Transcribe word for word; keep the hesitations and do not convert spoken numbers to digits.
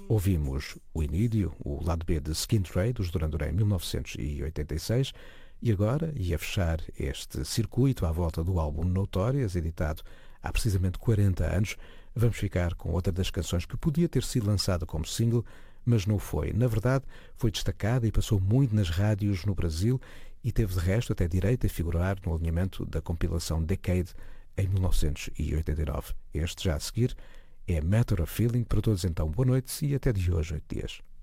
Ouvimos o inídio, o lado B de Skin Trade, dos Duran Duran, em mil novecentos e oitenta e seis, e agora, e a fechar este circuito à volta do álbum Notorious, editado há precisamente quarenta anos, vamos ficar com outra das canções que podia ter sido lançada como single, mas não foi. Na verdade, foi destacada e passou muito nas rádios no Brasil e teve de resto até direito a figurar no alinhamento da compilação Decade em mil novecentos e oitenta e nove. Este já a seguir é Matter of Feeling. Para todos então, boa noite e até de hoje, oito dias.